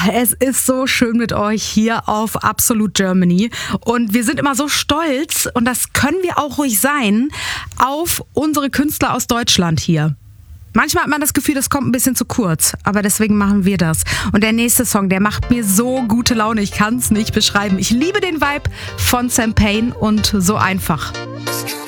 es ist so schön mit euch hier auf Absolute Germany und wir sind immer so stolz, und das können wir auch ruhig sein, auf unsere Künstler aus Deutschland hier. Manchmal hat man das Gefühl, das kommt ein bisschen zu kurz, aber deswegen machen wir das. Und der nächste Song, der macht mir so gute Laune, ich kann es nicht beschreiben. Ich liebe den Vibe von Sam Payne und So einfach.